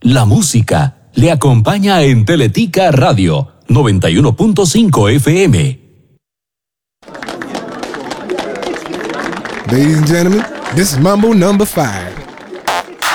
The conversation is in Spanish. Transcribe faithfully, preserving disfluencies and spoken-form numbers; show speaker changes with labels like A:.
A: La música le acompaña en Teletica Radio noventa y uno punto cinco F M.
B: Ladies and gentlemen, this is Mambo number five.